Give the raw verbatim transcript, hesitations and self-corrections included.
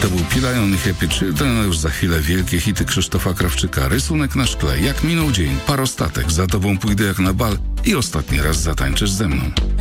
To był Pila and Happy Children, a już za chwilę wielkie hity Krzysztofa Krawczyka. Rysunek na szkle, Jak minął dzień, Parostatek, Za tobą pójdę jak na bal i Ostatni raz zatańczysz ze mną.